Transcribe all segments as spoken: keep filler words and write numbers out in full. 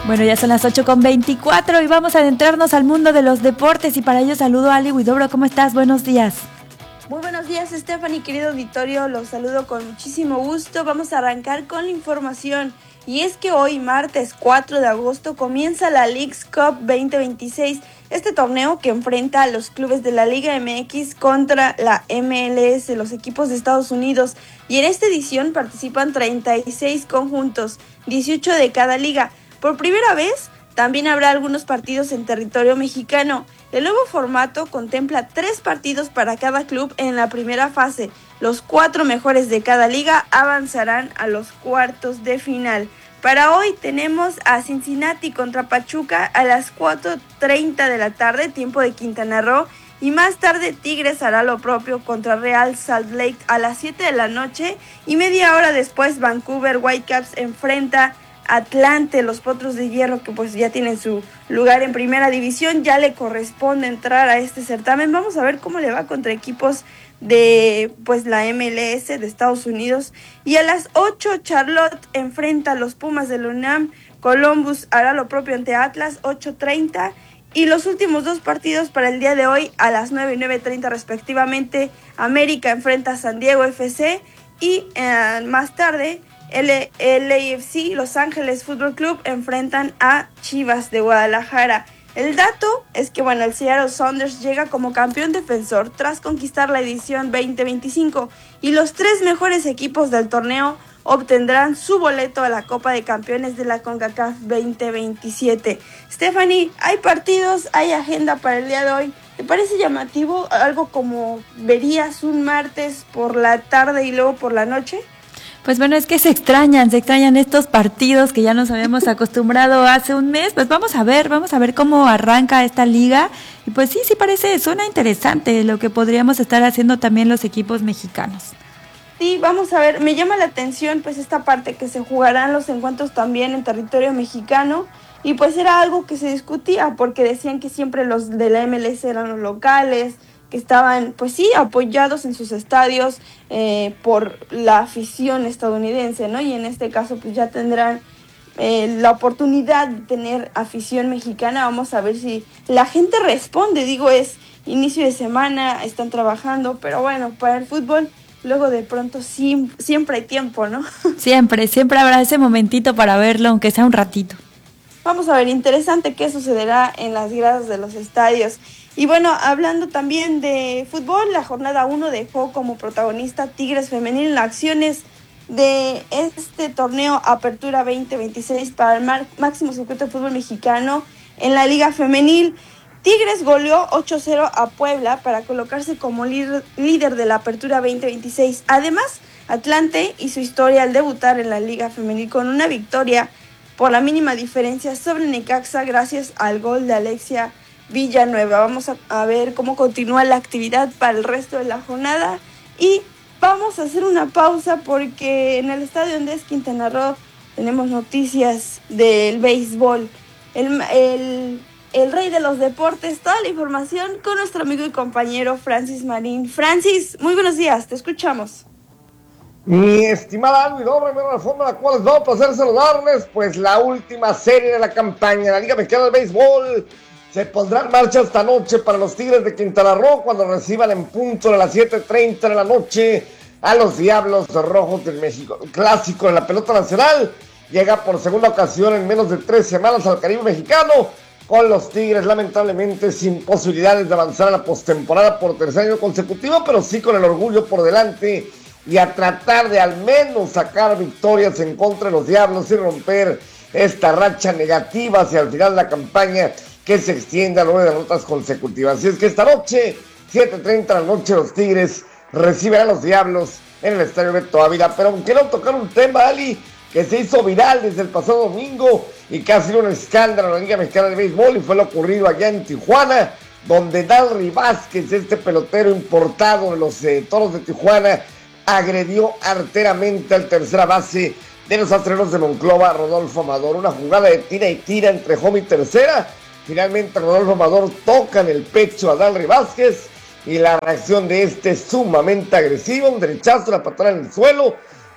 Bueno, ya son las ocho con veinticuatro y vamos a adentrarnos al mundo de los deportes y para ello saludo a Ali Huidobro. ¿Cómo estás? Buenos días. Muy buenos días, Stephanie, querido auditorio, los saludo con muchísimo gusto. Vamos a arrancar con la información y es que hoy, martes cuatro de agosto, comienza la Leagues Cup veinte veintiséis, este torneo que enfrenta a los clubes de la Liga M X contra la M L S, los equipos de Estados Unidos, y en esta edición participan treinta y seis conjuntos, dieciocho de cada liga. Por primera vez, también habrá algunos partidos en territorio mexicano. El nuevo formato contempla tres partidos para cada club en la primera fase. Los cuatro mejores de cada liga avanzarán a los cuartos de final. Para hoy tenemos a Cincinnati contra Pachuca a las cuatro treinta de la tarde, tiempo de Quintana Roo. Y más tarde Tigres hará lo propio contra Real Salt Lake a las siete de la noche. Y media hora después Vancouver Whitecaps enfrenta Atlante, los Potros de Hierro, que pues ya tienen su lugar en primera división, ya le corresponde entrar a este certamen. Vamos a ver cómo le va contra equipos de pues la M L S de Estados Unidos. Y a las ocho Charlotte enfrenta a los Pumas de la UNAM, Columbus hará lo propio ante Atlas, ocho treinta. Y los últimos dos partidos para el día de hoy a las nueve y nueve treinta respectivamente, América enfrenta a San Diego F C y eh, más tarde el L A F C, Los Ángeles Fútbol Club, enfrentan a Chivas de Guadalajara. El dato es que bueno, el Seattle Sounders llega como campeón defensor tras conquistar la edición veinte veinticinco y los tres mejores equipos del torneo obtendrán su boleto a la Copa de Campeones de la CONCACAF veinte veintisiete. Stephanie, hay partidos, hay agenda para el día de hoy. ¿Te parece llamativo algo como verías un martes por la tarde y luego por la noche? Pues bueno, es que se extrañan, se extrañan estos partidos que ya nos habíamos acostumbrado hace un mes. Pues vamos a ver, vamos a ver cómo arranca esta liga. Y pues sí, sí parece, suena interesante lo que podríamos estar haciendo también los equipos mexicanos. Sí, vamos a ver, me llama la atención pues esta parte que se jugarán los encuentros también en territorio mexicano. Y pues era algo que se discutía porque decían que siempre los de la M L S eran los locales, que estaban, pues sí, apoyados en sus estadios eh, por la afición estadounidense, ¿no? Y en este caso, pues ya tendrán eh, la oportunidad de tener afición mexicana. Vamos a ver si la gente responde. Digo, es inicio de semana, están trabajando, pero bueno, para el fútbol, luego de pronto sí, siempre hay tiempo, ¿no? Siempre, siempre habrá ese momentito para verlo, aunque sea un ratito. Vamos a ver, interesante qué sucederá en las gradas de los estadios. Y bueno, hablando también de fútbol, la jornada uno dejó como protagonista Tigres Femenil en las acciones de este torneo Apertura veinte veintiséis para el mar- máximo circuito de fútbol mexicano en la Liga Femenil. Tigres goleó ocho cero a Puebla para colocarse como líder, líder de la Apertura veinte veintiséis. Además, Atlante hizo historia al debutar en la Liga Femenil con una victoria por la mínima diferencia sobre Necaxa gracias al gol de Alexia Villanueva. Vamos a, a ver cómo continúa la actividad para el resto de la jornada y vamos a hacer una pausa porque en el estadio Andrés Quintana Roo tenemos noticias del béisbol. El, el, el rey de los deportes, toda la información con nuestro amigo y compañero Francis Marín. Francis, muy buenos días, te escuchamos. Mi estimada Albi Dobre, la forma en la cual les va a placer saludarles, pues la última serie de la campaña, la Liga Mexicana del Béisbol, se pondrá en marcha esta noche para los Tigres de Quintana Roo cuando reciban en punto de las siete treinta de la noche a los Diablos Rojos del México. El clásico de la pelota nacional llega por segunda ocasión en menos de tres semanas al Caribe mexicano, con los Tigres lamentablemente sin posibilidades de avanzar a la postemporada por tercer año consecutivo, pero sí con el orgullo por delante y a tratar de al menos sacar victorias en contra de los Diablos y romper esta racha negativa hacia el final de la campaña que se extiende a nueve derrotas consecutivas. Así es que esta noche, siete treinta de la noche, los Tigres reciben a los Diablos en el Estadio Beto Ávila. Pero quiero tocar un tema, Ali, que se hizo viral desde el pasado domingo y que ha sido un escándalo en la Liga Mexicana de Béisbol, y fue lo ocurrido allá en Tijuana, donde Dalry Vázquez, este pelotero importado de los eh, Toros de Tijuana, agredió arteramente al tercera base de los Astros de Monclova, Rodolfo Amador. Una jugada de tira y tira entre home y tercera. Finalmente Rodolfo Amador toca en el pecho a Dalry Vázquez y la reacción de este es sumamente agresiva, un derechazo, la patada en el suelo,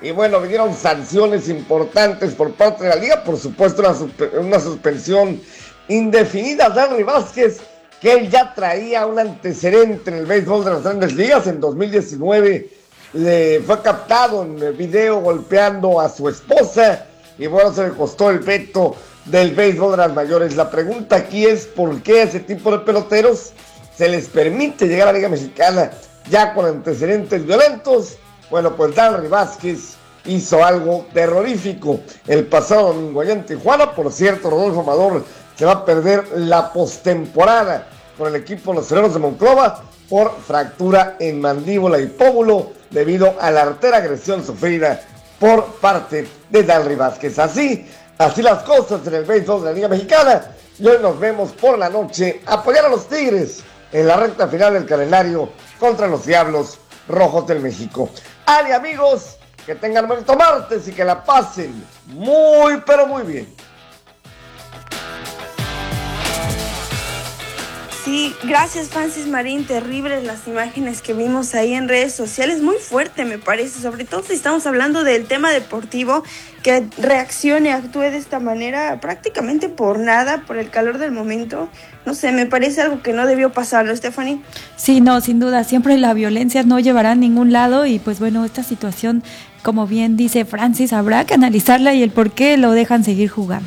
y bueno, vinieron sanciones importantes por parte de la liga, por supuesto una, una suspensión indefinida de Henry Vázquez, que él ya traía un antecedente en el béisbol de las grandes ligas. En dos mil diecinueve le fue captado en el video golpeando a su esposa y bueno, se le costó el veto del béisbol de las mayores. La pregunta aquí es por qué a ese tipo de peloteros se les permite llegar a la Liga Mexicana ya con antecedentes violentos. Bueno, pues Henry Vázquez hizo algo terrorífico el pasado domingo allá en Tijuana. Por cierto, Rodolfo Amador se va a perder la postemporada con el equipo de los Toreros de Monclova por fractura en mandíbula y pómulo debido a la artera agresión sufrida por parte de Henry Vázquez. Así, así las cosas en el béisbol de la Liga Mexicana. Y hoy nos vemos por la noche a apoyar a los Tigres en la recta final del calendario contra los Diablos Rojos del México. ¡Ale, amigos! Que tengan bonito martes y que la pasen muy, pero muy bien. Sí, gracias Francis Marín, terribles las imágenes que vimos ahí en redes sociales, muy fuerte me parece, sobre todo si estamos hablando del tema deportivo, que reaccione, actúe de esta manera prácticamente por nada, por el calor del momento. No sé, me parece algo que no debió pasar, ¿no, Stephanie? Sí, no, sin duda, siempre la violencia no llevará a ningún lado y pues bueno, esta situación, como bien dice Francis, habrá que analizarla y el por qué lo dejan seguir jugando.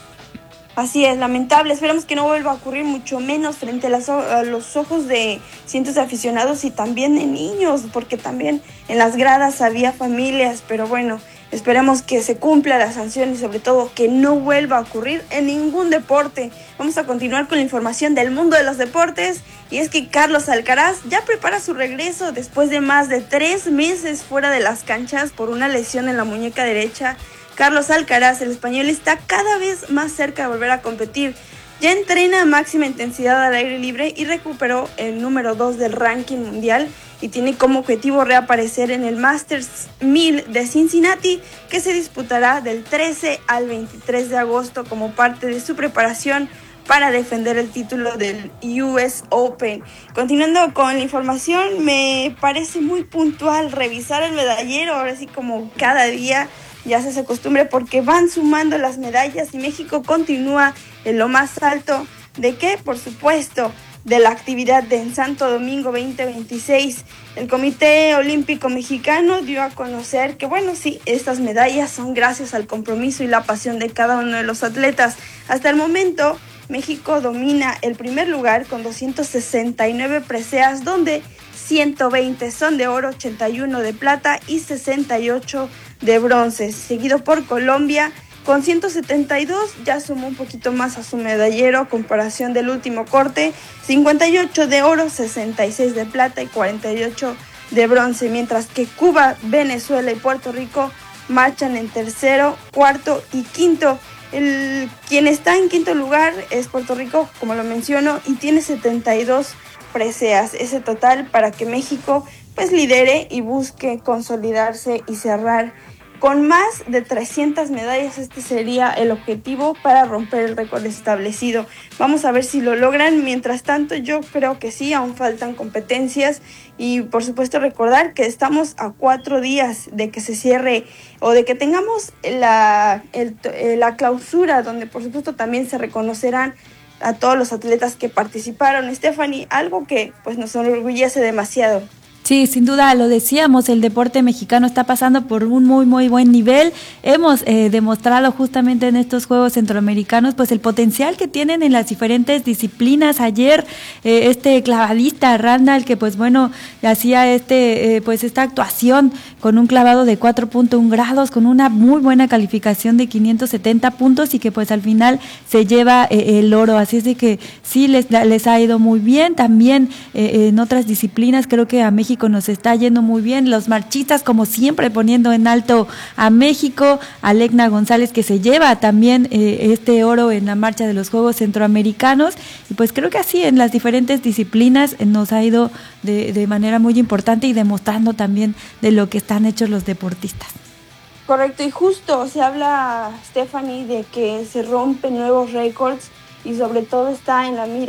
Así es, lamentable, esperemos que no vuelva a ocurrir, mucho menos frente a, las, a los ojos de cientos de aficionados y también de niños, porque también en las gradas había familias, pero bueno, esperemos que se cumpla la sanción y sobre todo que no vuelva a ocurrir en ningún deporte. Vamos a continuar con la información del mundo de los deportes, y es que Carlos Alcaraz ya prepara su regreso después de más de tres meses fuera de las canchas por una lesión en la muñeca derecha. Carlos Alcaraz, el español, está cada vez más cerca de volver a competir. Ya entrena a máxima intensidad al aire libre y recuperó el número dos del ranking mundial y tiene como objetivo reaparecer en el Masters mil de Cincinnati, que se disputará del trece al veintitrés de agosto como parte de su preparación para defender el título del U S Open. Continuando con la información, me parece muy puntual revisar el medallero, ahora sí como cada día ya se hace costumbre porque van sumando las medallas y México continúa en lo más alto. ¿De qué? Por supuesto, de la actividad de en Santo Domingo veinte veintiséis. El Comité Olímpico Mexicano dio a conocer que, bueno, sí, estas medallas son gracias al compromiso y la pasión de cada uno de los atletas. Hasta el momento, México domina el primer lugar con doscientas sesenta y nueve preseas, donde ciento veinte son de oro, ochenta y uno de plata y sesenta y ocho de bronce, seguido por Colombia con ciento setenta y dos, ya sumó un poquito más a su medallero a comparación del último corte, cincuenta y ocho de oro, sesenta y seis de plata y cuarenta y ocho de bronce, mientras que Cuba, Venezuela y Puerto Rico marchan en tercero, cuarto y quinto. El, quien está en quinto lugar es Puerto Rico, como lo menciono, y tiene setenta y dos preseas, ese total para que México pues lidere y busque consolidarse y cerrar con más de trescientas medallas. Este sería el objetivo para romper el récord establecido. Vamos a ver si lo logran. Mientras tanto, yo creo que sí, aún faltan competencias y por supuesto recordar que estamos a cuatro días de que se cierre o de que tengamos la, el, la clausura, donde por supuesto también se reconocerán a todos los atletas que participaron. Stephanie, algo que pues nos enorgullece demasiado. Sí, sin duda, lo decíamos, el deporte mexicano está pasando por un muy, muy buen nivel. Hemos eh, demostrado justamente en estos Juegos Centroamericanos pues el potencial que tienen en las diferentes disciplinas. Ayer eh, este clavadista Randall, que pues bueno, hacía este eh, pues esta actuación con un clavado de cuatro punto uno grados, con una muy buena calificación de quinientos setenta puntos y que pues al final se lleva eh, el oro. Así es de que sí, les, les ha ido muy bien. También eh, en otras disciplinas creo que a México nos está yendo muy bien, los marchistas como siempre poniendo en alto a México, Alecna González que se lleva también eh, este oro en la marcha de los Juegos Centroamericanos y pues creo que así en las diferentes disciplinas nos ha ido de, de manera muy importante y demostrando también de lo que están hechos los deportistas. Correcto, y justo se habla, Stephanie, de que se rompen nuevos récords y sobre todo está en la mira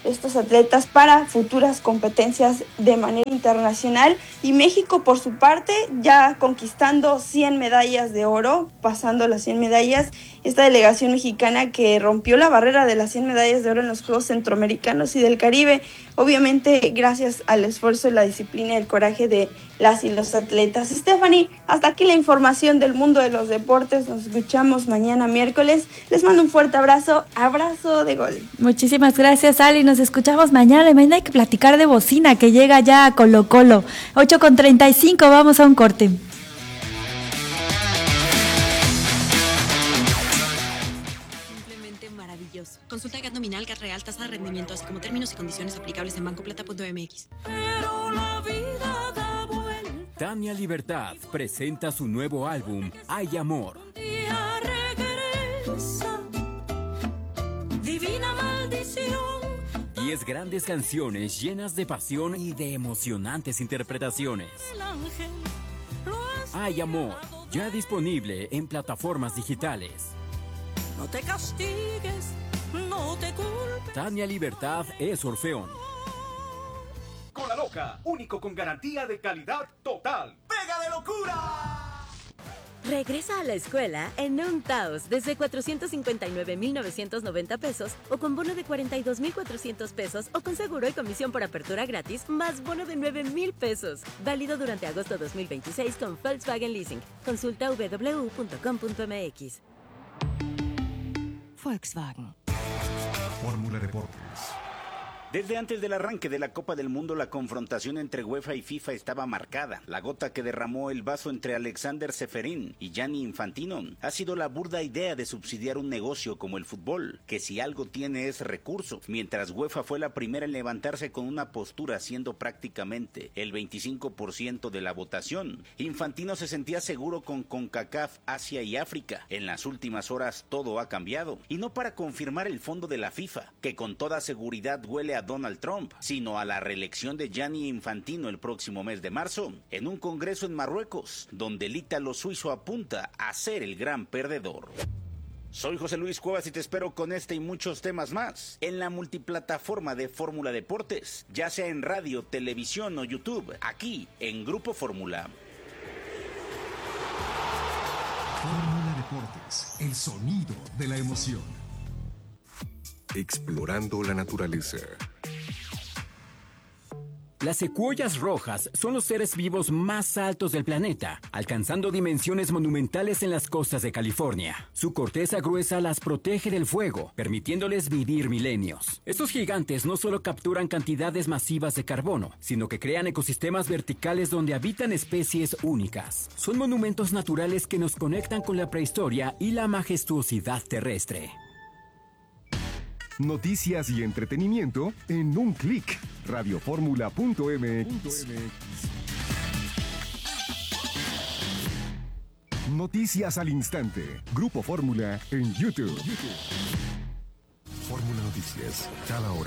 estos atletas para futuras competencias de manera internacional. Y México, por su parte, ya conquistando cien medallas de oro, pasando las cien medallas. Esta delegación mexicana que rompió la barrera de las cien medallas de oro en los Juegos Centroamericanos y del Caribe, obviamente gracias al esfuerzo, la disciplina y el coraje de las y los atletas. Stephanie, hasta aquí la información del mundo de los deportes. Nos escuchamos mañana miércoles. Les mando un fuerte abrazo, abrazo de gol. Muchísimas gracias, Ali. Nos escuchamos mañana. Y mañana hay que platicar de bocina, que llega ya a Colo Colo. ocho con treinta y cinco, vamos a un corte. Simplemente maravilloso. Consulta G A T nominal, G A T real, tasa de rendimiento, así como términos y condiciones aplicables en banco plata punto m x. Pero la vida da vuelta. Tania Libertad presenta su nuevo álbum, Hay Amor. Día regresa, divina maldición. Diez grandes canciones llenas de pasión y de emocionantes interpretaciones. El ángel lo has Hay Amor, ya disponible en plataformas digitales. No te castigues, no te culpes. Tania Libertad es Orfeón. Cola Loca, único con garantía de calidad total. ¡Pega de locura! Regresa a la escuela en un Taos desde cuatrocientos cincuenta y nueve mil novecientos noventa pesos o con bono de cuarenta y dos mil cuatrocientos pesos o con seguro y comisión por apertura gratis más bono de nueve mil pesos. Válido durante agosto dos mil veintiséis con Volkswagen Leasing. Consulta w w w punto com punto m x. Volkswagen. Fórmula Deportes. Desde antes del arranque de la Copa del Mundo, la confrontación entre UEFA y FIFA estaba marcada. La gota que derramó el vaso entre Alexander Ceferín y Gianni Infantino ha sido la burda idea de subsidiar un negocio como el fútbol, que si algo tiene es recurso, mientras UEFA fue la primera en levantarse con una postura siendo prácticamente el veinticinco por ciento de la votación. Infantino se sentía seguro con CONCACAF, Asia y África. En las últimas horas todo ha cambiado, y no para confirmar el fondo de la FIFA, que con toda seguridad huele a Donald Trump, sino a la reelección de Gianni Infantino el próximo mes de marzo, en un congreso en Marruecos, donde el ítalo suizo apunta a ser el gran perdedor. Soy José Luis Cuevas y te espero con este y muchos temas más en la multiplataforma de Fórmula Deportes, ya sea en radio, televisión o YouTube, aquí en Grupo Fórmula. Fórmula Deportes, el sonido de la emoción. Explorando la naturaleza. Las secuoyas rojas son los seres vivos más altos del planeta, alcanzando dimensiones monumentales en las costas de California. Su corteza gruesa las protege del fuego, permitiéndoles vivir milenios. Estos gigantes no solo capturan cantidades masivas de carbono, sino que crean ecosistemas verticales donde habitan especies únicas. Son monumentos naturales que nos conectan con la prehistoria y la majestuosidad terrestre. Noticias y entretenimiento en un clic. radioformula punto m x. Noticias al instante. Grupo Fórmula en YouTube. Fórmula Noticias, cada hora.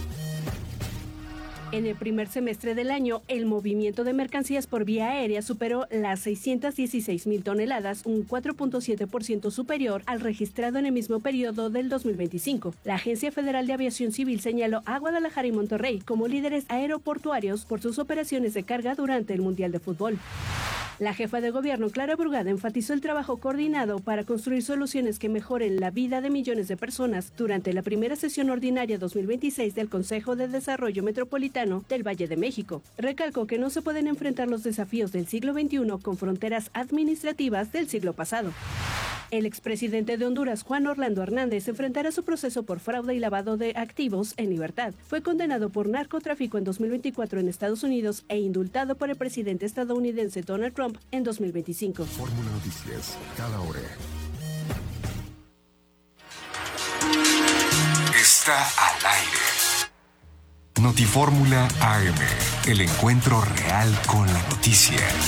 En el primer semestre del año, el movimiento de mercancías por vía aérea superó las seiscientas dieciséis mil toneladas, un cuatro punto siete por ciento superior al registrado en el mismo periodo del dos mil veinticinco. La Agencia Federal de Aviación Civil señaló a Guadalajara y Monterrey como líderes aeroportuarios por sus operaciones de carga durante el Mundial de Fútbol. La jefa de gobierno, Clara Brugada, enfatizó el trabajo coordinado para construir soluciones que mejoren la vida de millones de personas durante la primera sesión ordinaria dos mil veintiséis del Consejo de Desarrollo Metropolitano del Valle de México. Recalcó que no se pueden enfrentar los desafíos del siglo veintiuno con fronteras administrativas del siglo pasado. El expresidente de Honduras, Juan Orlando Hernández, enfrentará su proceso por fraude y lavado de activos en libertad. Fue condenado por narcotráfico en dos mil veinticuatro en Estados Unidos e indultado por el presidente estadounidense Donald Trump en dos mil veinticinco. Fórmula Noticias, cada hora. Está al aire. Notifórmula A M, el encuentro real con la noticia.